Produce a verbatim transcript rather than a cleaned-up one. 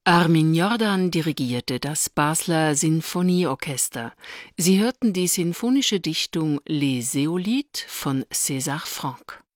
Armin Jordan dirigierte das Basler Sinfonieorchester. Sie hörten die sinfonische Dichtung Les Éolites von César Franck.